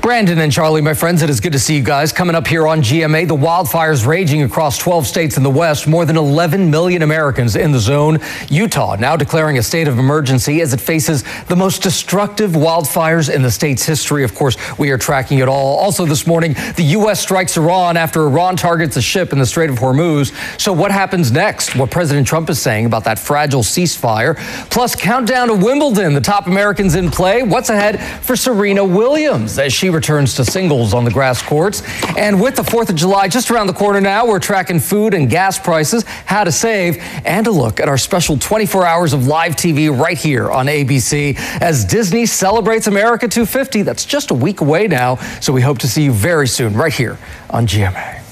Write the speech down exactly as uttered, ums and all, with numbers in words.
Brandon and Charlie, my friends, it is good to see you guys. Coming up here on G M A, the wildfires raging across twelve states in the West. More than eleven million Americans in the zone. Utah now declaring a state of emergency as it faces the most destructive wildfires in the state's history. Of course, we are tracking it all. Also this morning, the U S strikes Iran after Iran targets a ship in the Strait of Hormuz. So what happens next? What President Trump is saying about that fragile ceasefire. Plus, countdown to Wimbledon, the top Americans in play. What's ahead for Serena Williams as she returns to singles on the grass courts. And with the fourth of July just around the corner now, we're tracking food and gas prices, how to save, and a look at our special twenty-four hours of live T V right here on A B C as Disney celebrates America two fifty. That's just a week away now, so we hope to see you very soon right here on G M A.